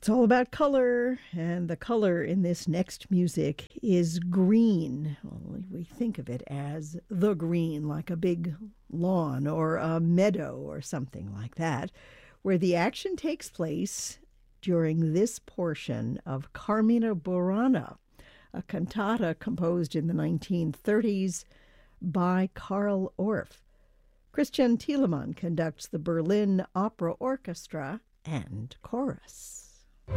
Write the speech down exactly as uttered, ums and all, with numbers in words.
It's all about color, and the color in this next music is green. Well, we think of it as the green, like a big lawn or a meadow or something like that, where the action takes place during this portion of Carmina Burana, a cantata composed in the nineteen thirties by Carl Orff. Christian Thielemann conducts the Berlin Opera Orchestra and chorus.